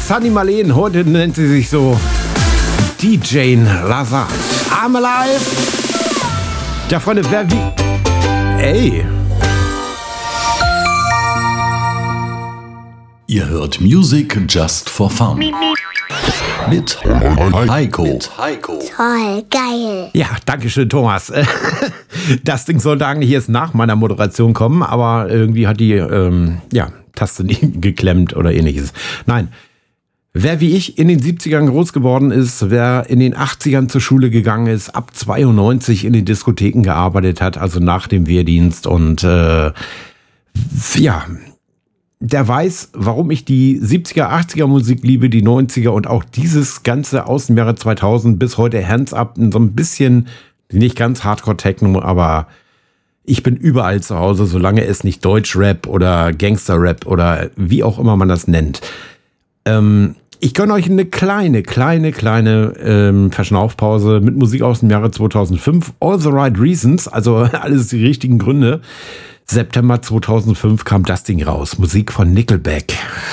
Sunny Marleen, heute nennt sie sich so DJ Lazard. I'm alive. Ja, Freunde, wer wie... Ey. Ihr hört Music Just for Fun. Mit Heiko. Toll, geil. Ja, danke schön, Thomas. Das Ding sollte eigentlich erst nach meiner Moderation kommen, aber irgendwie hat die Taste nicht geklemmt oder ähnliches. Nein, wer wie ich in den 70ern groß geworden ist, wer in den 80ern zur Schule gegangen ist, ab 92 in den Diskotheken gearbeitet hat, also nach dem Wehrdienst und der weiß, warum ich die 70er, 80er Musik liebe, die 90er und auch dieses ganze aus dem Jahre 2000 bis heute Hands Up, so ein bisschen, nicht ganz Hardcore-Techno, aber ich bin überall zu Hause, solange es nicht Deutsch-Rap oder Gangster-Rap oder wie auch immer man das nennt. Ich gönne euch eine kleine Verschnaufpause mit Musik aus dem Jahre 2005. All the Right Reasons, also alles die richtigen Gründe. September 2005 kam das Ding raus. Musik von Nickelback.